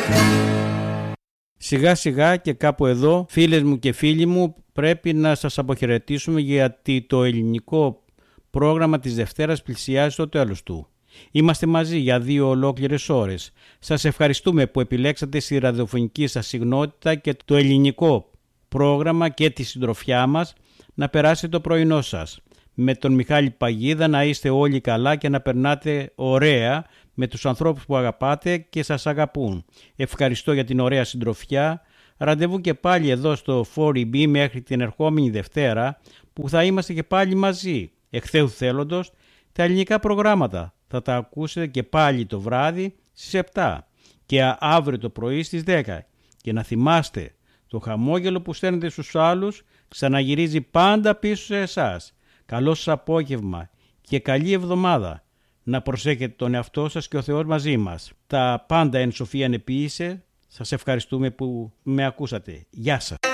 Σιγά σιγά και κάπου εδώ, φίλες μου και φίλοι μου, πρέπει να σας αποχαιρετήσουμε, γιατί το ελληνικό πρόγραμμα της Δευτέρας πλησιάζει στο τέλος του. Είμαστε μαζί για 2 ολόκληρες ώρες. Σας ευχαριστούμε που επιλέξατε στη ραδιοφωνική σας συχνότητα και το ελληνικό πρόγραμμα και τη συντροφιά μας να περάσετε το πρωινό σας. Με τον Μιχάλη Παγίδα να είστε όλοι καλά και να περνάτε ωραία με τους ανθρώπους που αγαπάτε και σας αγαπούν. Ευχαριστώ για την ωραία συντροφιά. Ραντεβού και πάλι εδώ στο 4EB μέχρι την ερχόμενη Δευτέρα, που θα είμαστε και πάλι μαζί. Εχθέου θέλοντος, τα ελληνικά προγράμματα θα τα ακούσετε και πάλι το βράδυ στις 7 και αύριο το πρωί στις 10. Και να θυμάστε, το χαμόγελο που στέλνετε στους άλλους ξαναγυρίζει πάντα πίσω σε εσάς. Καλό σας απόγευμα και καλή εβδομάδα. Να προσέχετε τον εαυτό σας και ο Θεός μαζί μας. Τα πάντα εν σοφία νεποιείσαι. Σας ευχαριστούμε που με ακούσατε. Γεια σας.